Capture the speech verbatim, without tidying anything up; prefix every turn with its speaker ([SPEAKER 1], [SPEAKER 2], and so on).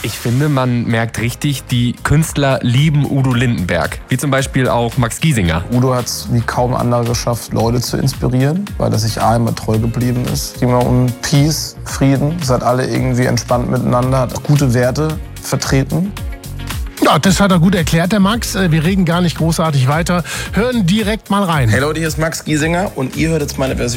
[SPEAKER 1] Ich finde, man merkt richtig, die Künstler lieben Udo Lindenberg. Wie zum Beispiel auch Max Giesinger.
[SPEAKER 2] Udo hat es wie kaum andere geschafft, Leute zu inspirieren, weil er sich A immer treu geblieben ist. Es ging immer um Peace, Frieden. Seid alle irgendwie entspannt miteinander, hat gute Werte vertreten.
[SPEAKER 3] Ja, das hat er gut erklärt, der Max. Wir reden gar nicht großartig weiter. Hören direkt mal rein.
[SPEAKER 2] Hey Leute, hier ist Max Giesinger und ihr hört jetzt meine Version.